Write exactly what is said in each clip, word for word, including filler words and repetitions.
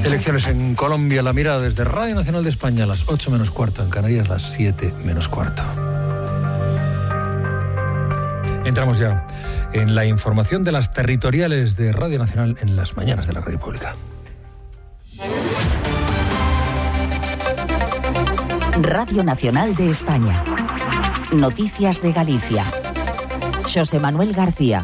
Elecciones en Colombia, la mirada desde Radio Nacional de España a las ocho menos cuarto, en Canarias las siete menos cuarto. Entramos ya en la información de las territoriales de Radio Nacional en las mañanas de la Radio Pública. Radio Nacional de España. Noticias de Galicia. Xosé Manuel García.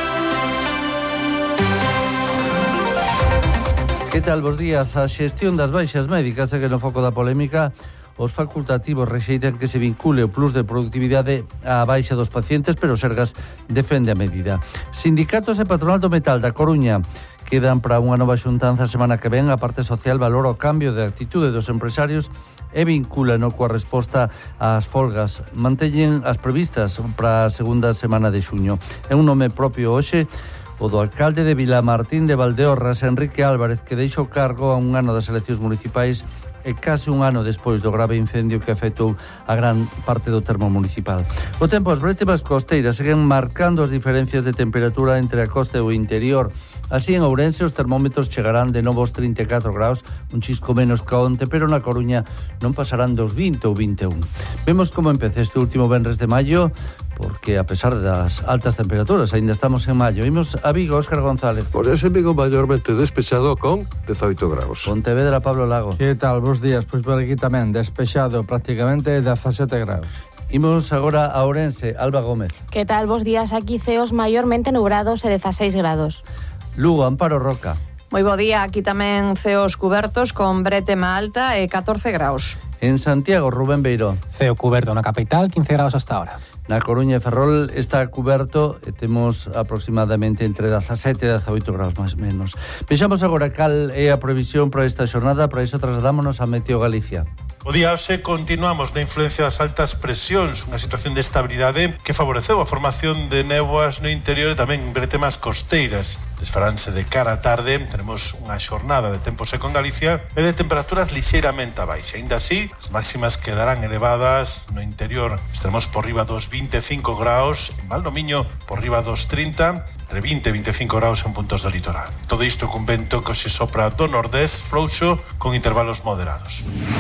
Que tal, bos días? A xestión das baixas médicas segue no foco da polémica. Os facultativos rexeitan que se vincule o plus de productividade á baixa dos pacientes, pero Sergas defende a medida. Sindicatos e patronal do metal da Coruña quedan para unha nova xuntanza a semana que ven. A parte social valora o cambio de actitude dos empresarios e vincúlano coa resposta ás folgas. Manteñen as previstas para a segunda semana de xuño. É un nome propio hoxe o do alcalde de Vilamartín de Valdeorras, Enrique Álvarez, que deixa o cargo a un ano das eleccións municipais e case un ano despois do grave incendio que afectou a gran parte do termo municipal. O tempo, as brétemas costeiras seguen marcando as diferencias de temperatura entre a costa e o interior. Así, en Ourense, os termómetros chegarán de novos trinta e catro graus, un chisco menos ca onte, pero na Coruña non pasarán dos vinte ou vinte e un. Vemos como empeza este último venres de maio, porque a pesar das altas temperaturas, ainda estamos en maio. Imos a Vigo, Óscar González. Por ese Vigo maiormente despexado con dezaoito graus. Pontevedra, Pablo Lago. Que tal, bos días? Pois por aquí tamén, despexado prácticamente dezasete graus. Imos agora a Ourense, Alba Gómez. Que tal, bos días? Aquí ceos maiormente nubrados e dezaseis grados. Lugo, Amparo Roca. Moi bo día, aquí tamén ceos cubertos con bretema alta e catorce graus. En Santiago, Rubén Beiró. Ceo cuberto na capital, quince graus hasta ahora. Na Coruña e Ferrol está cuberto e temos aproximadamente entre dezasete e dezaoito graus máis menos. Vexamos agora cal é a previsión para esta xornada, para iso trasladámonos a Meteo Galicia. O día hoxe continuamos na influencia das altas presións, unha situación de estabilidade que favoreceu a formación de néboas no interior e tamén bretemas costeiras. Desfaránse de cara a tarde, tenemos unha xornada de tempo seco en Galicia e de temperaturas lixeiramente a baixa. Ainda así, as máximas quedarán elevadas no interior. Estaremos por riba dos vinte e cinco graus, en Valdomiño por riba dos trinta, entre vinte e vinte e cinco graus en puntos do litoral. Todo isto cun vento que se sopra do nordés frouxo con intervalos moderados.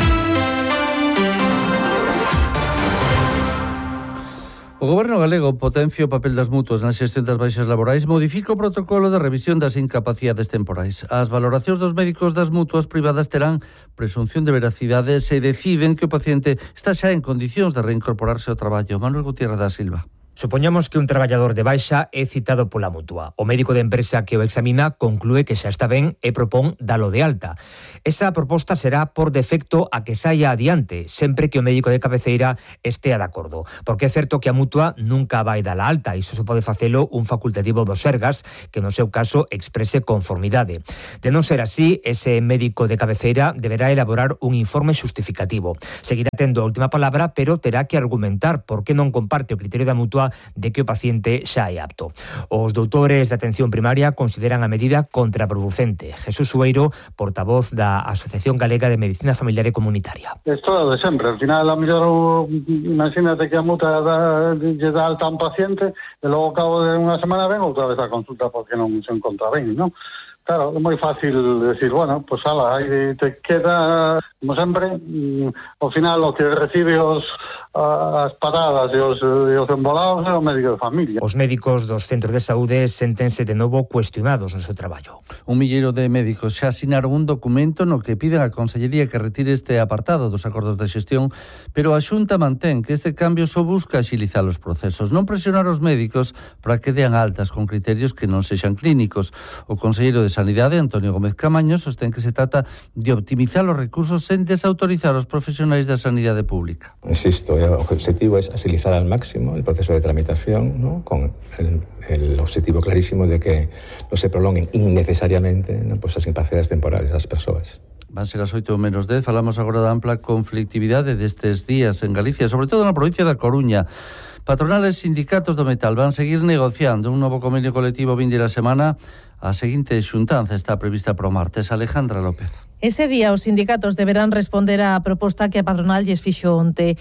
O Goberno galego potencia o papel das mutuas na xestión das baixas laborais, modifica o protocolo de revisión das incapacidades temporais. As valoracións dos médicos das mutuas privadas terán presunción de veracidade se deciden que o paciente está xa en condicións de reincorporarse ao traballo. Manuel Gutiérrez da Silva. Supoñamos que un traballador de baixa é citado pola mutua. O médico de empresa que o examina conclúe que xa está ben e propón dalo de alta. Esa proposta será por defecto a que saia adiante, sempre que o médico de cabeceira estea de acordo. Porque é certo que a mutua nunca vai dar a alta, iso se pode facelo un facultativo do Sergas, que no seu caso exprese conformidade. De non ser así, ese médico de cabeceira deberá elaborar un informe xustificativo. Seguirá tendo a última palabra, pero terá que argumentar por que non comparte o criterio da mutua de que o paciente xa é apto. Os doutores de atención primaria consideran a medida contraproducente. Jesús Sueiro, portavoz da Asociación Galega de Medicina Familiar e Comunitaria. Isto é de sempre. Al final, a mellor, imagínate que a muta da, lle dá alta a un paciente e logo ao cabo de unha semana ven outra vez a consulta porque non se encontra ben, non? Claro, é moi fácil decir, bueno, pues ala, aí te queda, como sempre, ao final o que recibe os as paradas e os, e os embolados é o médico de familia. Os médicos dos centros de saúde séntense de novo cuestionados no seu traballo. Un milleiro de médicos xa asinaron un documento no que piden á Consellería que retire este apartado dos acordos de xestión, pero a Xunta mantén que este cambio só busca axilizar os procesos, non presionar os médicos para que dean altas con criterios que non sexan clínicos. O conselleiro de Sanidade, Antonio Gómez Camaño, sostén que se trata de optimizar os recursos sen desautorizar os profesionais da sanidade pública. Insisto, el objetivo es agilizar al máximo el proceso de tramitación, ¿no? Con el, el objetivo clarísimo de que no se prolonguen innecesariamente, ¿no? Pues as incapacidades temporales das persoas. Van ser as oito menos dez, falamos agora da ampla conflictividade destes días en Galicia, sobre todo na provincia da Coruña. Patronales e sindicatos do metal van seguir negociando un novo convenio colectivo vindeira semana. A seguinte xuntanza está prevista para o martes. Alejandra López. Ese día os sindicatos deberán responder á proposta que a patronal lles fixo onte.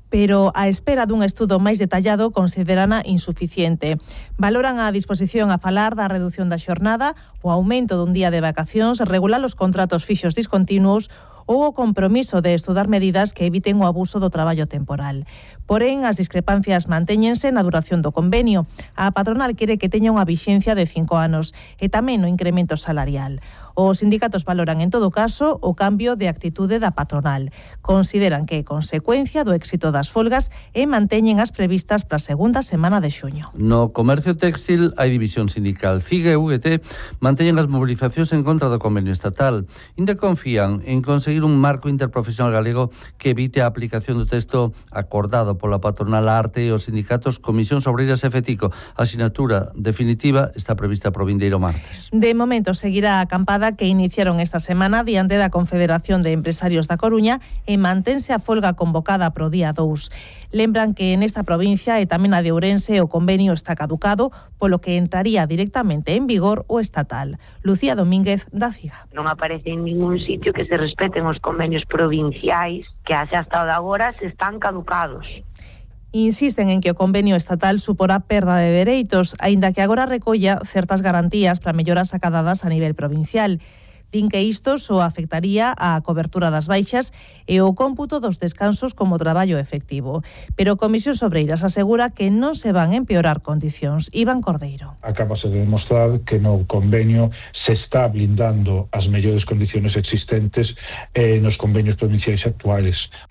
pero a espera dun estudo máis detallado considerana insuficiente. Valoran a disposición a falar da reducción da xornada, o aumento dun día de vacacións, regular os contratos fixos discontinuos ou o compromiso de estudar medidas que eviten o abuso do traballo temporal. Porén, as discrepancias mantéñense na duración do convenio. A patronal quere que teña unha vixencia de cinco anos e tamén o incremento salarial. Os sindicatos valoran, en todo caso, o cambio de actitude da patronal. Consideran que é consecuencia do éxito das folgas e manteñen as previstas para a segunda semana de xuño. No comercio textil hai división sindical. CIG e U G T manteñen as movilizacións en contra do convenio estatal. Inda confían en conseguir un marco interprofesional galego que evite a aplicación do texto acordado pola patronal Arte e os sindicatos Comisión Obreiras e FETICO. A sinatura definitiva está prevista para o vindeiro martes. De momento seguirá a acampada que iniciaron esta semana diante da Confederación de Empresarios da Coruña e mantense a folga convocada pro día dous. Lembran que nesta provincia e tamén a de Ourense o convenio está caducado, polo que entraría directamente en vigor o estatal. Lucía Domínguez, da CIGA. Non aparece en ningún sitio que se respeten os convenios provinciais que hasta de agora se están caducados. Insisten en que o convenio estatal suporá perda de dereitos, aínda que agora recolla certas garantías para melloras acadadas a nivel provincial. Din que isto só afectaría a cobertura das baixas e o cómputo dos descansos como traballo efectivo. Pero Comisión Obreiras asegura que non se van a empeorar condicións. Iván Cordeiro. Acabase de demostrar que no convenio se está blindando as mellores condiciones existentes eh, nos convenios provinciais actuales.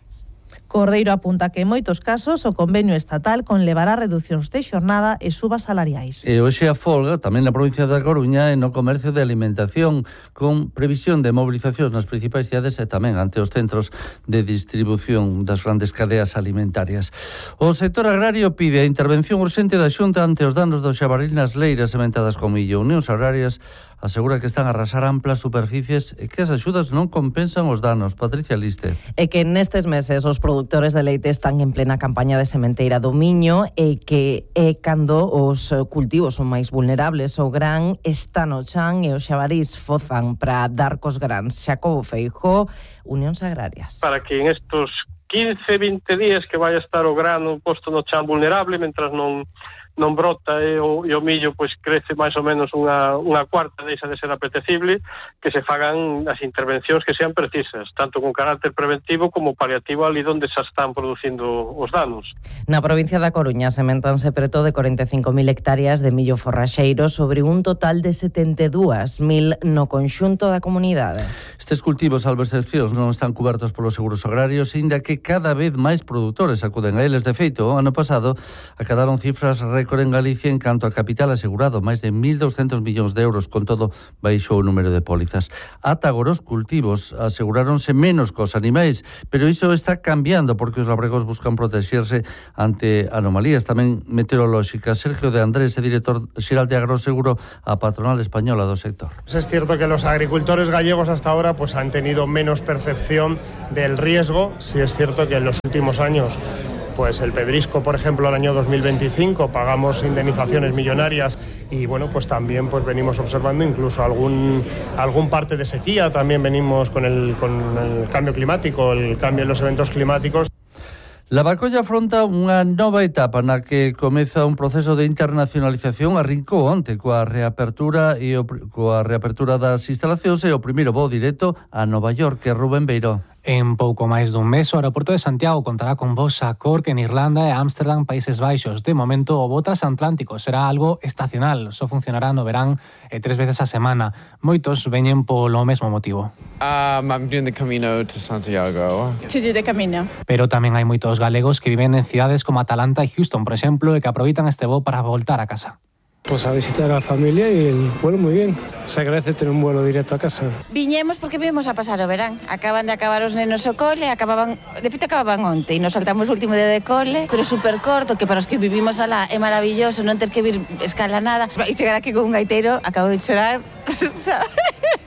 Cordeiro apunta que en moitos casos o convenio estatal conlevará reducións de xornada e subas salariais. E hoxe a folga tamén na provincia da Coruña e no comercio de alimentación, con previsión de movilizacións nas principais cidades e tamén ante os centros de distribución das grandes cadeas alimentarias. O sector agrario pide a intervención urxente da Xunta ante os danos do xabaril nas leiras sementadas con millo. Unións Agrarias asegura que están a arrasar amplas superficies e que as axudas non compensan os danos. Patricia Liste. E que nestes meses os produtores de leite están en plena campaña de sementeira do miño e que é cando os cultivos son máis vulnerables. O gran está no chan e os xabarís fozan para dar cos grans. Xacobo Feijóo, Unións Agrarias. Para que en estos quince, vinte días que vai a estar o grano posto no chan vulnerable, mentras non non brota e o, e o millo pois crece máis ou menos unha, unha cuarta, deixa de ser apetecible, que se fagan as intervencións que sean precisas, tanto con carácter preventivo como paliativo ali onde se están producindo os danos. Na provincia da Coruña sementanse preto de corenta e cinco mil hectáreas de millo forraxeiro sobre un total de setenta e dúas mil no conxunto da comunidade. Estes cultivos, salvo excepcións, non están cubertos polos seguros agrarios, inda que cada vez máis produtores acuden a eles. De feito, o ano pasado acadaron cifras récord en Galicia en canto a capital asegurado, máis de mil doscientos millóns de euros, con todo baixou o número de pólizas. Ata agora os cultivos aseguráronse menos cos animais, pero iso está cambiando porque os labregos buscan protexerse ante anomalías tamén meteorolóxicas. Sergio de Andrés, director xeral de Agroseguro, a patronal española do sector. Es cierto que los agricultores gallegos hasta ahora pues han tenido menos percepción del riesgo. Sí es cierto que en los últimos años pues el pedrisco, por ejemplo, el año dos mil veinticinco pagamos indemnizaciones millonarias y bueno, pues también pues venimos observando incluso algún algún parte de sequía, también venimos con el con el cambio climático, el cambio en los eventos climáticos. Lavacolla afronta unha nova etapa na que comeza un proceso de internacionalización. Arrincou onte coa reapertura e o, coa reapertura das instalacións e o primeiro voo directo a Nova York, que é Rubén Beiró. En pouco máis dun mes, o aeroporto de Santiago contará con voos a Cork en Irlanda e a Ámsterdam, Países Baixos. De momento, o voo transatlántico será algo estacional. Só funcionará no verán e tres veces a semana. Moitos veñen polo mesmo motivo. Um, I'm doing the Camino to Santiago. To do the Camino. Pero tamén hai moitos galegos que viven en cidades como Atalanta e Houston, por exemplo, e que aproveitan este voo para voltar a casa. Pues a visitar a la familia y el vuelo muy bien. Se agradece tener un vuelo directo a casa. Viñemos porque vimos a pasar o verán. Acaban de acabar os nenos o cole, acababan, de feito acababan onte e nos saltamos o último día de cole, pero super corto, que para os que vivimos alá é maravilloso non ter que vir escala nada. E chegar aquí con un gaiteiro, acabo de chorar,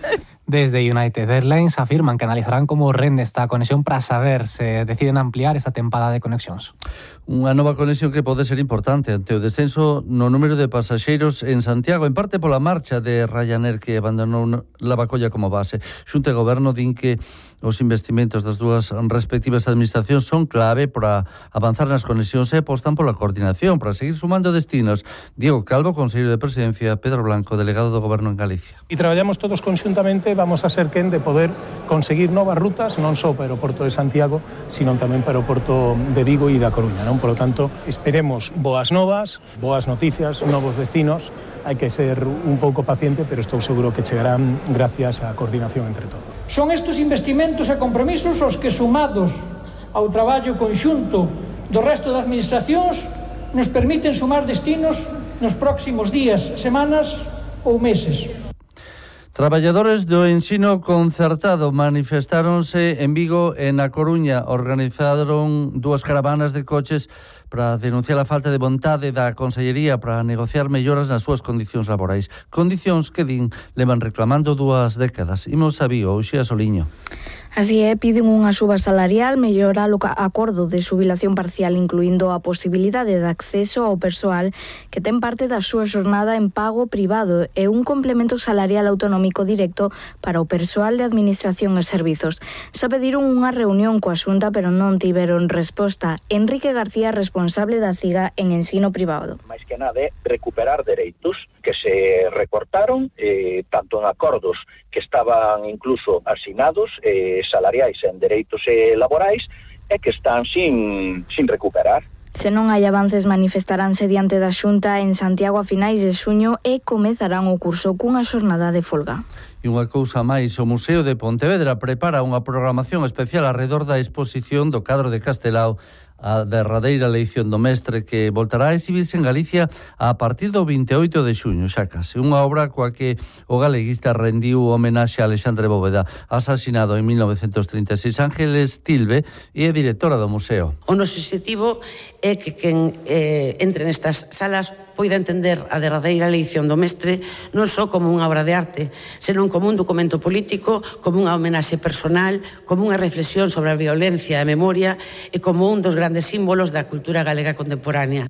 Desde United Airlines afirman que analizarán como rende esta conexión para saber se deciden ampliar esta tempada de conexións. Unha nova conexión que pode ser importante ante o descenso no número de pasaxeiros en Santiago, en parte pola marcha de Ryanair que abandonou Lavacolla como base. Xunta e Goberno din que os investimentos das dúas respectivas administracións son clave para avanzar nas conexións e apostan pola coordinación para seguir sumando destinos. Diego Calvo, conselleiro de Presidencia, Pedro Blanco, delegado do Goberno en Galicia. E traballamos todos conxuntamente, vamos a ser quen de poder conseguir novas rutas, non só para o Porto de Santiago, sino tamén para o Porto de Vigo e da Coruña, non? Por lo tanto, esperemos boas novas, boas noticias, novos destinos. Hai que ser un pouco paciente, pero estou seguro que chegarán gracias á coordinación entre todos. Son estes investimentos e compromisos os que, sumados ao traballo conxunto do resto das administracións, nos permiten sumar destinos nos próximos días, semanas ou meses. Traballadores do ensino concertado manifestáronse en Vigo e na Coruña. Organizaron dúas caravanas de coches para denunciar a falta de vontade da Consellería para negociar melloras nas súas condicións laborais. Condicións que din levan reclamando dúas décadas. Imos a Vigo, Uxía Soliño. Así é, piden unha suba salarial, mellorar o acordo de xubilación parcial, incluindo a posibilidade de acceso ao persoal que ten parte da súa xornada en pago privado e un complemento salarial autonómico directo para o persoal de administración e servizos. Xa pediron unha reunión coa Xunta, pero non tiveron resposta. Enrique García, responsable da CIGA en ensino privado. Mais que nada é recuperar dereitos que se recortaron, eh, tanto en acordos que estaban incluso asinados, eh, salariais en dereitos eh, laborais, e que están sin, sin recuperar. Se non hai avances, manifestaránse diante da Xunta en Santiago a finais de xuño e comezarán o curso cunha xornada de folga. E unha cousa máis, o Museo de Pontevedra prepara unha programación especial arredor da exposición do cadro de Castelao, a derradeira leición do mestre, que voltará a exhibirse en Galicia a partir do vinte e oito de xuño, xa case. Unha obra coa que o galeguista rendiu homenaxe a Alexandre Bóveda, asasinado en mil novecentos trinta e seis. Ángeles Tilbe é directora do museo. O noso objetivo é que quen eh, entre nestas salas poida entender a derradeira leición do mestre non só como unha obra de arte, senón como un documento político, como unha homenaxe personal, como unha reflexión sobre a violencia e a memoria e como un dos grandes símbolos da cultura galega contemporánea.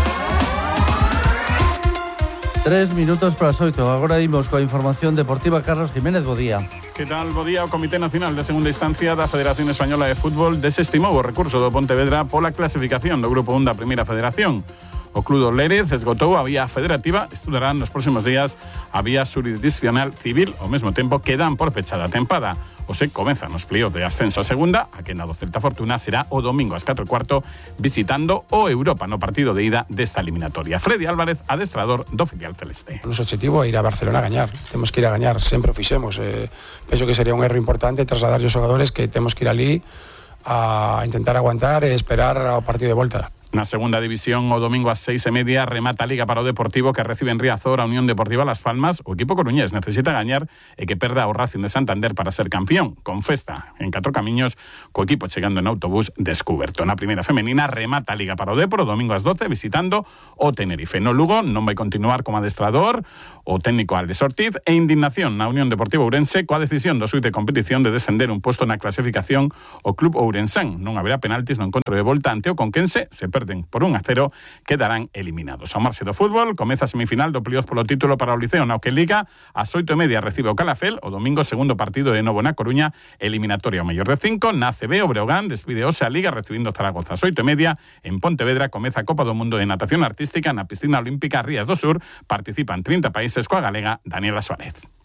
Tres minutos para as oito. Agora imos coa información deportiva. Carlos Jiménez, bo día. Que tal, bo día? O Comité Nacional de Segunda Instancia da Federación Española de Fútbol desestimou o recurso do Pontevedra pola clasificación do Grupo un da Primeira Federación. O Club do Lérez esgotou a vía federativa, estudarán nos próximos días a vía jurisdiccional civil, ao mesmo tempo que dan por pechada a tempada. O se comeza nos plíos de ascenso a segunda, a que na do Celta Fortuna será o domingo ás catro e cuarto visitando o Europa no partido de ida desta eliminatoria. Freddy Álvarez, adestrador do filial celeste. O noso objetivo é ir a Barcelona a gañar. Temos que ir a gañar, sempre o fixemos. Eh, penso que sería un erro importante trasladar aos xogadores que temos que ir ali a intentar aguantar e esperar ao partido de volta. Na segunda división, o domingo ás seis e media, remata a Liga para o Deportivo, que recibe en Riazor a Unión Deportiva Las Palmas. O equipo coruñés necesita gañar e que perda o Racing de Santander para ser campeón, con festa en catro camiños, co equipo chegando en autobús descuberto. Na primeira femenina, remata a Liga para o Depor, o domingo ás doce, visitando o Tenerife. No Lugo non vai continuar como adestrador o técnico Alves Ortiz, e indignación na Unión Deportiva Ourense coa decisión do xuíz de competición de descender un posto na clasificación o club ourensán. Non haberá penaltis no encontro de volta ante o Conquense, se perden por un a cero, quedarán eliminados. Ao marxe do fútbol, comeza a semifinal do playoff polo título para o Liceo na que Liga, ás oito e media recibe o Calafel, o domingo segundo partido de novo na Coruña, eliminatoria ao mellor de cinco. Na C B, o Breogán despide hoxe a Liga recibindo Zaragoza ás oito e media. En Pontevedra comeza a Copa do Mundo de Natación Artística na piscina olímpica Rías do Sur. Participan trinta países coa galega Daniela Suárez.